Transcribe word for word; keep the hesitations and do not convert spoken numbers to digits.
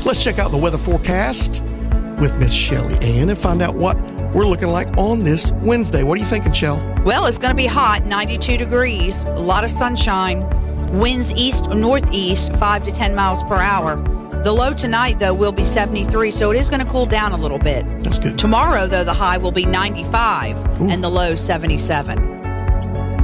Let's check out the weather forecast with Miss Shelley Ann and find out what we're looking like on this Wednesday. What are you thinking, Shell? Well, it's going to be hot, ninety-two degrees, a lot of sunshine. Winds east, northeast, five to ten miles per hour. The low tonight, though, will be seventy-three, so it is going to cool down a little bit. That's good. Tomorrow, though, the high will be ninety-five. Ooh. And the low seventy-seven.